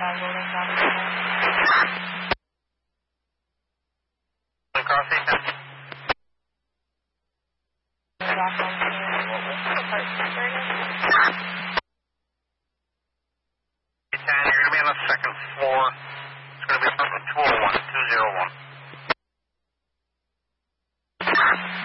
Cross 810. You're going to be on the second floor. It's going to be apartment 201, 201.